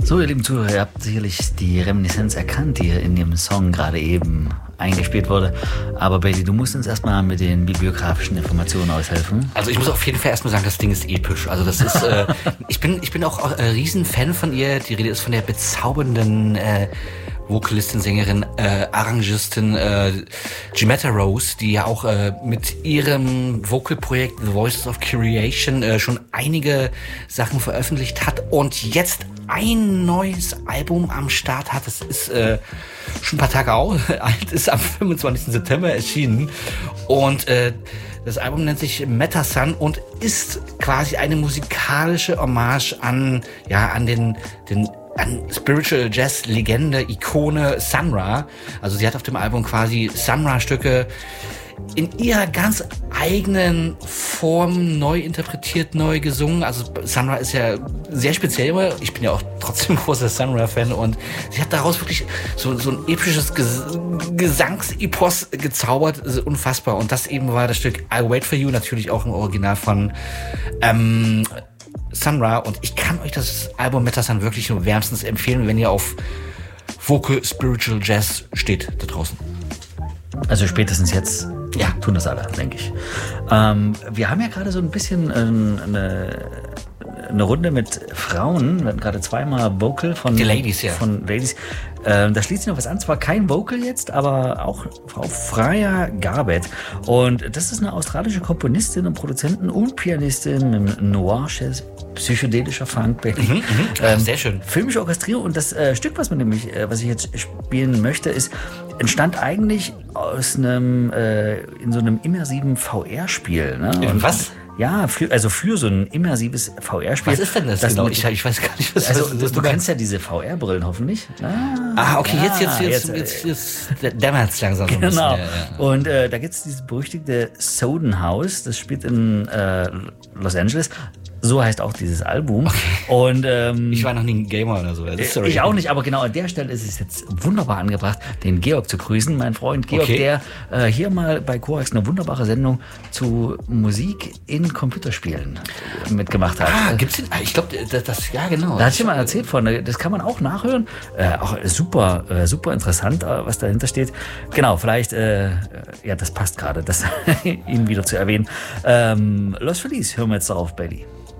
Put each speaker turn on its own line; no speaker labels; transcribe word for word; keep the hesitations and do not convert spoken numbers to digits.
So, ihr lieben Zuhörer, ihr habt sicherlich die Reminiszenz erkannt, die in dem Song gerade eben eingespielt wurde. Aber Bailey, du musst uns erstmal mit den bibliografischen Informationen aushelfen.
Also ich muss auf jeden Fall erstmal sagen, das Ding ist episch. Also das ist, äh, ich bin, ich bin auch äh, Riesenfan von ihr. Die Rede ist von der bezaubernden äh, Vokalistin, Sängerin, äh, Arrangistin äh, Jimetta Rose, die ja auch äh, mit ihrem Vocal-Projekt The Voices of Creation äh, schon einige Sachen veröffentlicht hat und jetzt ein neues Album am Start hat. Das ist äh, schon ein paar Tage alt, ist am fünfundzwanzigsten September erschienen und äh, das Album nennt sich Metasun und ist quasi eine musikalische Hommage an, ja, an den, den an Spiritual Jazz Legende, Ikone Sun Ra. Also sie hat auf dem Album quasi Sun Ra Stücke in ihrer ganz eigenen Form neu interpretiert, neu gesungen. Also Sun Ra ist ja sehr speziell. Ich bin ja auch trotzdem großer Sun Ra Fan und sie hat daraus wirklich so, so ein episches Ges- Gesangsepos gezaubert. Also unfassbar. Und das eben war das Stück I'll Wait For You, natürlich auch im Original von ähm, Sun Ra, und ich kann euch das Album Metasun wirklich nur wärmstens empfehlen, wenn ihr auf Vocal Spiritual Jazz steht da draußen.
Also spätestens jetzt ja. tun das alle, denke ich. Ähm, wir haben ja gerade so ein bisschen ähm, eine, eine Runde mit Frauen. Wir hatten gerade zweimal Vocal von,
Die Ladies, ja.
von Ladies. Ähm, da schließt sich noch was an. Zwar kein Vocal jetzt, aber auch Frau Freya Garbutt. Und das ist eine australische Komponistin und Produzentin und Pianistin mit Noir-Jazz, psychedelischer Funk, Baby.
Mhm, mhm. Ähm, sehr schön.
Filmische Orchestrierung. Und das äh, Stück, was man nämlich, äh, was ich jetzt spielen möchte, ist, entstand eigentlich aus einem, äh, in so einem immersiven V R-Spiel. Ne?
Und was?
Ja, für, also für so ein immersives V R-Spiel.
Was ist denn das, das genau? Ich, ich weiß gar nicht, was
also,
das ist.
Also, du kennst ja diese V R-Brillen hoffentlich.
Ah, ah okay, ja, jetzt, jetzt, jetzt, jetzt, jetzt, jetzt dämmert es langsam so ein bisschen.
Genau.
Ja, ja.
Und äh, da gibt es dieses berüchtigte Soden House, das spielt in äh, Los Angeles. So heißt auch dieses Album.
Okay.
Und, ähm,
ich war noch nie ein Gamer oder so.
Sorry. Ich auch nicht, aber genau an der Stelle ist es jetzt wunderbar angebracht, den Georg zu grüßen. Mein Freund Georg, okay. der äh, hier mal bei Korax eine wunderbare Sendung zu Musik in Computerspielen mitgemacht hat.
Ah, gibt's den? Ich glaube, das, das, ja genau.
Da hat ich mal erzählt von, das kann man auch nachhören. Äh, auch super, äh, super interessant, äh, was dahinter steht. Genau, vielleicht, äh, ja, das passt gerade, das ihn wieder zu erwähnen. Ähm, Los Feliz, hören wir jetzt darauf, Bailey.